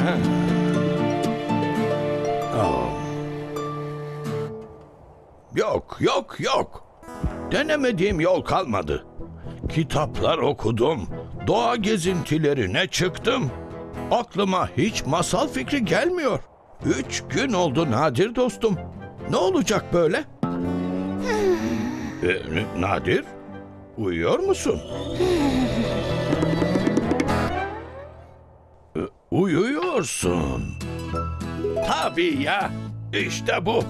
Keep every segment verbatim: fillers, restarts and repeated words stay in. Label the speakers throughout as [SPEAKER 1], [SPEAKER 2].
[SPEAKER 1] Oh. Yok, yok, yok. Denemediğim yol kalmadı. Kitaplar okudum, doğa gezintilerine çıktım. Aklıma hiç masal fikri gelmiyor. Üç gün oldu Nadir dostum. Ne olacak böyle? e, Nadir, uyuyor musun? e, uyuyorsun. Tabii ya, işte bu.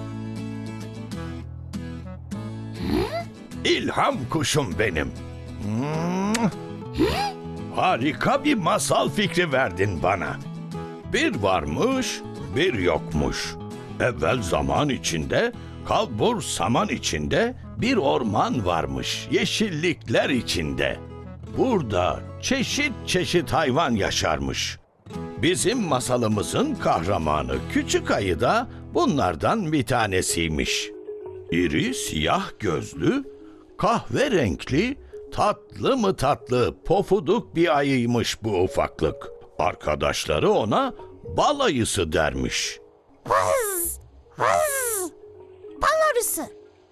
[SPEAKER 1] İlham kuşum benim. Hmm. Harika bir masal fikri verdin bana. Bir varmış, bir yokmuş. Evvel zaman içinde, kalbur saman içinde bir orman varmış, yeşillikler içinde. Burada çeşit çeşit hayvan yaşarmış. Bizim masalımızın kahramanı Küçük Ayı da bunlardan bir tanesiymiş. İri, siyah gözlü, kahverenkli, tatlı mı tatlı pofuduk bir ayıymış bu ufaklık. Arkadaşları ona bal ayısı dermiş.
[SPEAKER 2] Vız, vız. Bal arısı.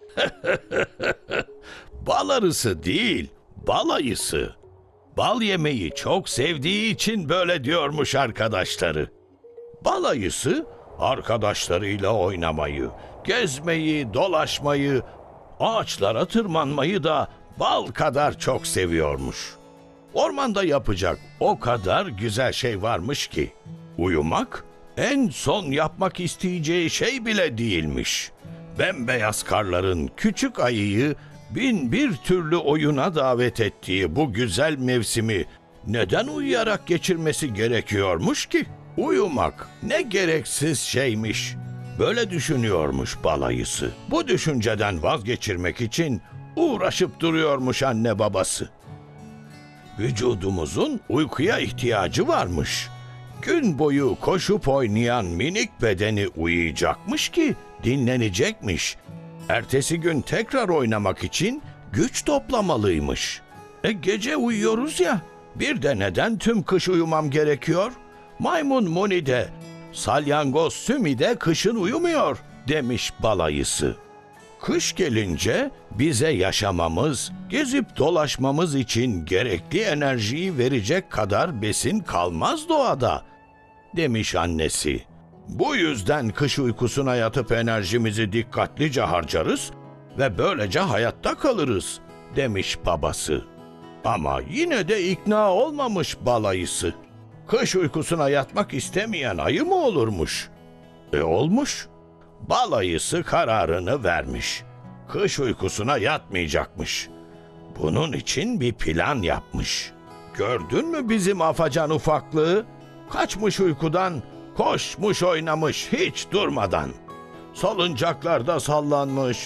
[SPEAKER 1] Bal arısı değil, bal ayısı. Bal yemeyi çok sevdiği için böyle diyormuş arkadaşları. Bal ayısı arkadaşlarıyla oynamayı, gezmeyi, dolaşmayı, ağaçlara tırmanmayı da bal kadar çok seviyormuş. Ormanda yapacak o kadar güzel şey varmış ki, uyumak en son yapmak isteyeceği şey bile değilmiş. Bembeyaz karların Küçük Ayıyı bin bir türlü oyuna davet ettiği bu güzel mevsimi neden uyuyarak geçirmesi gerekiyormuş ki? Uyumak ne gereksiz şeymiş. Böyle düşünüyormuş bal ayısı. Bu düşünceden vazgeçirmek için uğraşıp duruyormuş anne babası. Vücudumuzun uykuya ihtiyacı varmış. Gün boyu koşup oynayan minik bedeni uyuyacakmış ki dinlenecekmiş. Ertesi gün tekrar oynamak için güç toplamalıymış. E gece uyuyoruz ya, bir de neden tüm kış uyumam gerekiyor? Maymun Muni de, salyangoz Sumi de kışın uyumuyor demiş bal ayısı. Kış gelince bize yaşamamız, gezip dolaşmamız için gerekli enerjiyi verecek kadar besin kalmaz doğada, demiş annesi. Bu yüzden kış uykusuna yatıp enerjimizi dikkatlice harcarız ve böylece hayatta kalırız, demiş babası. Ama yine de ikna olmamış bal ayısı. Kış uykusuna yatmak istemeyen ayı mı olurmuş? E olmuş. Bal ayısı kararını vermiş. Kış uykusuna yatmayacakmış. Bunun için bir plan yapmış. Gördün mü bizim afacan ufaklığı? Kaçmış uykudan, koşmuş oynamış hiç durmadan. Salıncaklarda sallanmış,